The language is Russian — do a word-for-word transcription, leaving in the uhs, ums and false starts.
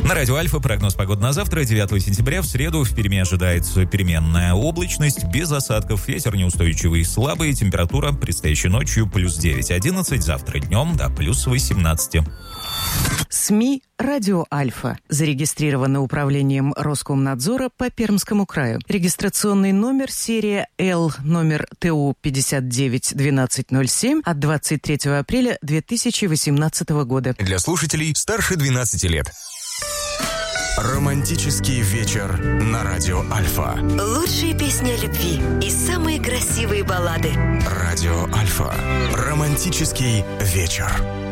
На радио Альфа прогноз погоды на завтра, девятого сентября. В среду в Перми ожидается переменная облачность, без осадков. Ветер неустойчивый, слабый. Температура предстоящей ночью плюс девять-одиннадцать. Завтра днем до плюс восемнадцать. СМИ «Радио Альфа». Зарегистрировано управлением Роскомнадзора по Пермскому краю. Регистрационный номер серия Л, номер ТУ пятьдесят девять двенадцать ноль семь от двадцать третьего апреля две тысячи восемнадцатого года. Для слушателей старше двенадцати лет. Романтический вечер на радио Альфа. Лучшие песни о любви и самые красивые баллады. Радио Альфа. Романтический вечер.